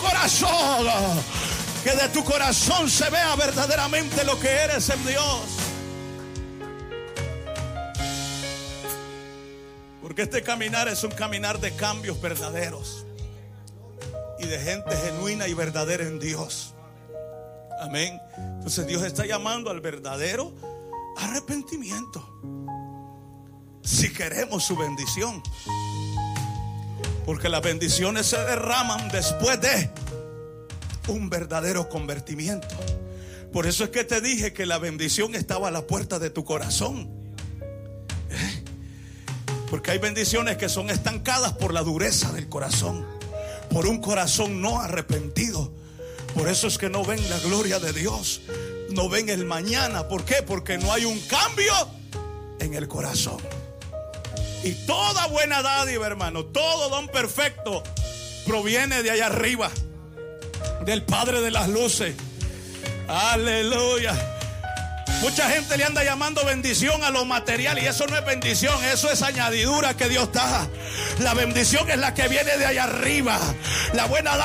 corazón. Que de tu corazón se vea verdaderamente lo que eres en Dios. Porque este caminar es un caminar de cambios verdaderos y de gente genuina y verdadera en Dios. Amén. Entonces Dios está llamando al verdadero arrepentimiento si queremos su bendición. Porque las bendiciones se derraman después de un verdadero convertimiento. Por eso es que te dije que la bendición estaba a la puerta de tu corazón. Porque hay bendiciones que son estancadas por la dureza del corazón, por un corazón no arrepentido. Por eso es que no ven la gloria de Dios, no ven el mañana. ¿Por qué? Porque no hay un cambio en el corazón. Y toda buena dádiva, hermano, todo don perfecto proviene de allá arriba, del Padre de las luces. Aleluya. Mucha gente le anda llamando bendición a lo material, y eso no es bendición, eso es añadidura que Dios da. La bendición es la que viene de allá arriba. La buena